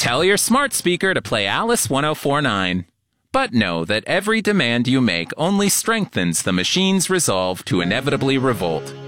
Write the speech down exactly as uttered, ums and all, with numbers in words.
Tell your smart speaker to play Alice one oh four point nine. But know that every demand you make only strengthens the machine's resolve to inevitably revolt.